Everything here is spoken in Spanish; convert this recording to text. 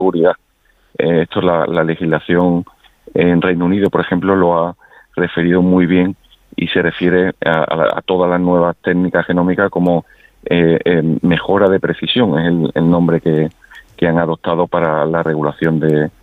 seguridad. Esto la legislación en Reino Unido, por ejemplo, lo ha referido muy bien y se refiere a todas las nuevas técnicas genómicas como mejora de precisión, es el nombre que han adoptado para la regulación de